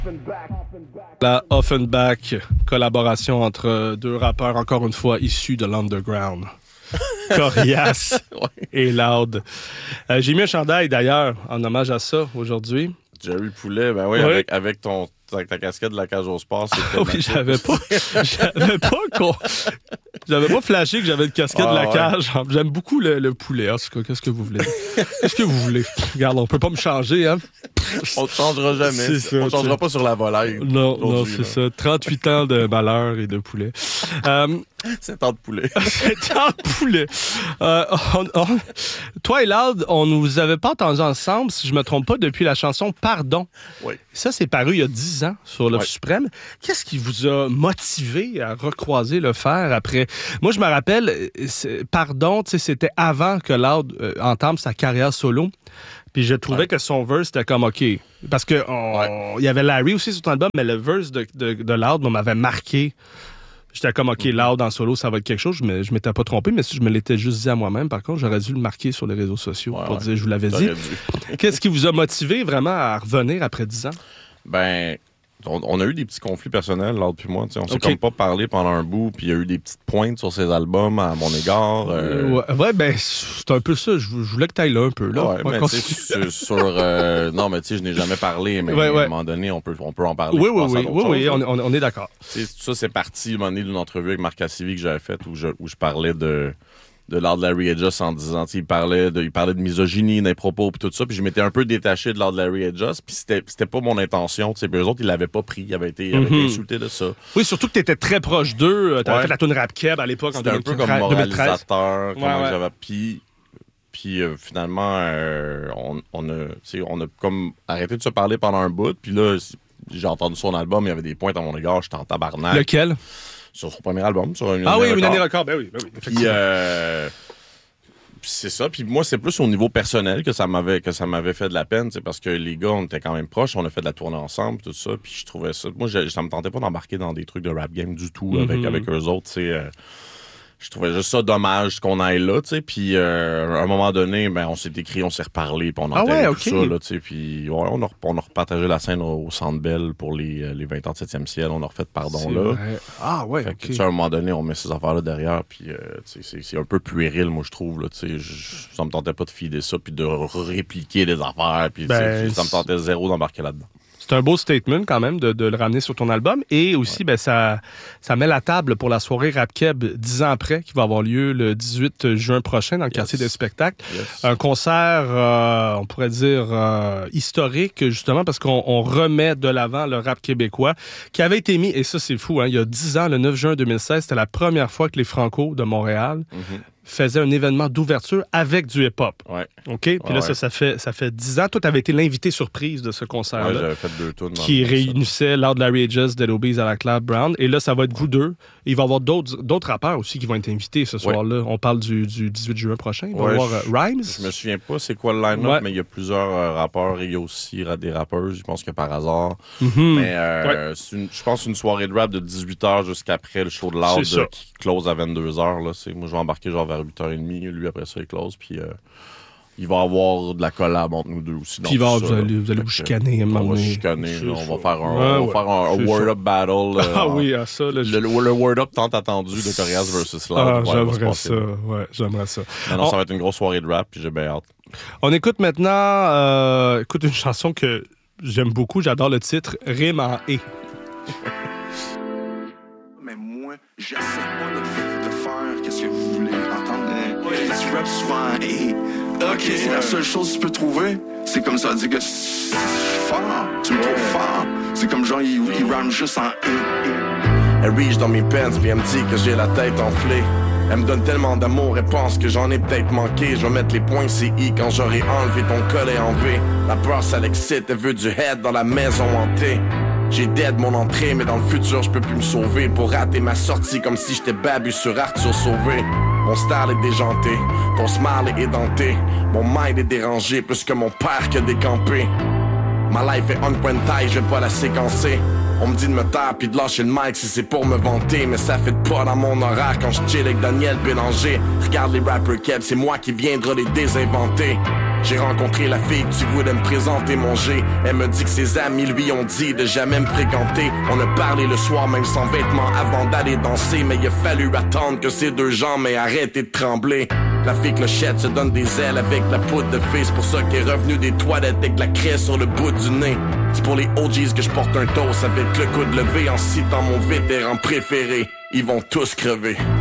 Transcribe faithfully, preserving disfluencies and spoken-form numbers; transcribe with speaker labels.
Speaker 1: La Offenbach, collaboration entre deux rappeurs, encore une fois, issus de l'underground. Coriace
Speaker 2: ouais.
Speaker 1: et Loud. Euh, j'ai mis un chandail, d'ailleurs, en hommage à ça, aujourd'hui.
Speaker 2: Jerry Poulet, ben oui,
Speaker 1: ouais.
Speaker 2: avec, avec ton... Avec ta casquette de la cage au sport, c'était
Speaker 1: ah oui, j'avais pas, j'avais pas, con... j'avais pas flashé que j'avais une casquette ah, de la ouais. cage. J'aime beaucoup le, le poulet. En tout cas, qu'est-ce que vous voulez? Qu'est-ce que vous voulez? Regarde, on peut pas me changer, hein?
Speaker 2: On te changera jamais.
Speaker 1: C'est ça,
Speaker 2: on te changera pas sur la volaille.
Speaker 1: Non, non, c'est là. ça. trente-huit ans de malheur et de poulet.
Speaker 2: Euh, c'est tant de poulet.
Speaker 1: c'est tant de poulet. Euh, on, on... Toi et Loud, on nous avait pas entendus ensemble, si je me trompe pas, depuis la chanson Pardon.
Speaker 2: Oui.
Speaker 1: Ça, c'est paru il y a dix ans sur l'Offre
Speaker 2: ouais.
Speaker 1: suprême. Qu'est-ce qui vous a motivé à recroiser le fer après? Moi, je me rappelle, Pardon, c'était avant que Loud euh, entame sa carrière solo. Puis je trouvais ouais. que son verse, c'était comme OK. Parce qu'il ouais. y avait Larry aussi sur ton album, mais le verse de, de, de Loud m'avait marqué. J'étais comme OK, mm-hmm. Loud en solo, ça va être quelque chose. Je ne m'étais pas trompé, mais si je me l'étais juste dit à moi-même, par contre, j'aurais dû le marquer sur les réseaux sociaux ouais, pour ouais. dire je vous l'avais dit. Qu'est-ce qui vous a motivé vraiment à revenir après dix ans?
Speaker 2: Ben, on, on a eu des petits conflits personnels, Loud puis moi. On s'est
Speaker 1: okay.
Speaker 2: comme pas parlé pendant un bout, puis il y a eu des petites pointes sur ses albums à mon égard. Euh...
Speaker 1: Ouais, ouais, ben, c'est un peu ça. Je, je voulais que tu ailles là un peu. Là.
Speaker 2: Ouais, mais tu sais, sur... sur euh... non, mais tu sais, je n'ai jamais parlé, mais
Speaker 1: ouais, ouais.
Speaker 2: à un moment donné, on peut, on peut en parler.
Speaker 1: Oui, oui, oui, oui, oui, on, on, on est d'accord.
Speaker 2: T'sais, ça, c'est parti, à un moment donné, d'une entrevue avec Marc Cassivi que j'avais faite où je, où je parlais de... de Lord Larry Edges en disant, il parlait de, il parlait de misogynie, des propos, puis tout ça, puis je m'étais un peu détaché de Lord Larry Edges, puis c'était, c'était pas mon intention, tu sais, eux autres, ils l'avaient pas pris, ils avaient été, ils avaient mm-hmm. été insultés de ça.
Speaker 1: Oui, surtout que t'étais très proche d'eux, t'avais ouais. fait la toune Rap Keb à l'époque,
Speaker 2: c'était
Speaker 1: en
Speaker 2: deux mille treize, un peu comme moralisateur, comment ouais, ouais. j'avais, puis, puis euh, finalement, euh, on, on a, tu sais, on a comme arrêté de se parler pendant un bout, puis là, j'ai entendu son album, il y avait des pointes à mon égard, j'étais en tabarnak.
Speaker 1: Lequel?
Speaker 2: Sur son premier album, sur une
Speaker 1: Ah oui,
Speaker 2: record.
Speaker 1: une année record, ben oui, ben oui.
Speaker 2: Puis, euh, c'est ça. Puis moi, c'est plus au niveau personnel que ça m'avait que ça m'avait fait de la peine, parce que les gars, on était quand même proches, on a fait de la tournée ensemble, tout ça. Puis je trouvais ça. Moi, je, ça me tentait pas d'embarquer dans des trucs de rap game du tout mm-hmm. avec avec eux autres, tu sais. Euh, je trouvais juste ça dommage qu'on aille là, tu sais. Puis euh, à un moment donné, ben on s'est écrit, on s'est reparlé, puis on
Speaker 1: ah
Speaker 2: entendait
Speaker 1: ouais,
Speaker 2: tout
Speaker 1: okay.
Speaker 2: ça, là, tu sais. Puis ouais, on a on a repartagé la scène au, au Centre Bell pour les les vingt ans de septième ciel. On a refait Pardon
Speaker 1: c'est
Speaker 2: là.
Speaker 1: Vrai. Ah ouais.
Speaker 2: Fait
Speaker 1: Okay.
Speaker 2: que, à un moment donné, on met ces affaires là derrière, puis euh, c'est, c'est un peu puéril, moi je trouve là, tu sais. Ça me tentait pas de filer ça, puis de répliquer des affaires, puis ben, ça me tentait zéro d'embarquer là-dedans.
Speaker 1: C'est un beau statement quand même de, de le ramener sur ton album. Et aussi, ouais. ben, ça, ça met la table pour la soirée Rap Keb dix ans après, qui va avoir lieu le dix-huit juin prochain dans le yes. quartier des spectacles. Yes. Un concert, euh, on pourrait dire, euh, historique, justement, parce qu'on on remet de l'avant le rap québécois, qui avait été mis, et ça c'est fou, hein, il y a dix ans, le neuf juin deux mille seize, c'était la première fois que les Franco de Montréal mm-hmm. faisait un événement d'ouverture avec du hip-hop.
Speaker 2: Ouais.
Speaker 1: OK? Puis
Speaker 2: ouais,
Speaker 1: là,
Speaker 2: ouais.
Speaker 1: ça, ça fait ça fait dix ans. Toi, tu avais été l'invité surprise de ce concert-là.
Speaker 2: Ouais, j'avais fait deux tours.
Speaker 1: Qui réunissait Loud Larry Edges, Dead Obies à la Clap Brown. Et là, ça va être vous deux. Et il va y avoir d'autres, d'autres rappeurs aussi qui vont être invités ce soir-là. Ouais. On parle du, du dix-huit juin prochain. Il va y
Speaker 2: ouais,
Speaker 1: avoir uh, Rhymes.
Speaker 2: Je me souviens pas c'est quoi le line-up, ouais. mais il y a plusieurs euh, rappeurs et il y a aussi euh, des rappeurs, je pense que par hasard.
Speaker 1: Mm-hmm.
Speaker 2: Mais euh, ouais. c'est une, je pense une soirée de rap de dix-huit heures jusqu'après le show de Loud de, qui close à vingt-deux heures. Là. C'est, moi, je vais embarquer genre vers huit heures trente. Lui, après ça, il close. Puis euh, il va y avoir de la collab entre nous deux aussi.
Speaker 1: Puis il va avoir, vous allez, vous allez vous chicaner.
Speaker 2: On va chicaner. Là, on va faire un, ouais, on va faire un, un word-up battle.
Speaker 1: Ah
Speaker 2: euh,
Speaker 1: oui, à ça. Là,
Speaker 2: le, le, le word-up tant attendu de Coriace versus Loud.
Speaker 1: Ah,
Speaker 2: ouais,
Speaker 1: j'aimerais ça. Ouais, j'aimerais ça.
Speaker 2: Non, non,
Speaker 1: on...
Speaker 2: ça va être une grosse soirée de rap, puis j'ai bien hâte.
Speaker 1: On écoute maintenant euh, écoute une chanson que j'aime beaucoup. J'adore le titre, Rime en « et ».
Speaker 3: Mais moi, j'essaie pas de, de faire qu'est-ce que vous voulez entendre. Ouais, tu rappes souvent « et ». Ok, c'est ouais. la seule chose que tu peux trouver. C'est comme ça, dire que je suis fort, tu me trouves fort. C'est comme genre, il, il rame juste en « et ».
Speaker 4: Elle reach dans mes pants, puis elle me dit que j'ai la tête enflée. Elle me donne tellement d'amour, elle pense que j'en ai peut-être manqué. Je vais mettre les points C I quand j'aurai enlevé ton collet en V. La peur, ça l'excite, elle veut du head dans la maison hantée. J'ai dead mon entrée, mais dans le futur, je peux plus me sauver. Pour rater ma sortie, comme si j'étais Babu sur Arthur Sauvé. Mon style est déjanté, ton smile est édenté. Mon mind est dérangé, plus que mon père que décampé. Ma life est on point taille, je vais pas la séquencer. On me dit de me taire pis de lâcher le mic si c'est pour me vanter. Mais ça fait pas dans mon horaire quand je chill avec Daniel Bélanger. Regarde les rappers Keb, c'est moi qui viendra les désinventer. J'ai rencontré la fille que tu voulais me présenter mon G. Elle me dit que ses amis lui ont dit de jamais me fréquenter. On a parlé le soir même sans vêtements avant d'aller danser. Mais il a fallu attendre que ces deux jambes aient arrêté de trembler. La fille clochette se donne des ailes avec la poudre de fée. C'est pour ça qu'elle est revenue des toilettes avec la craie sur le bout du nez. C'est pour les O Gs que je porte un toast avec le coude levé en citant mon vétéran préféré. Ils vont tous crever.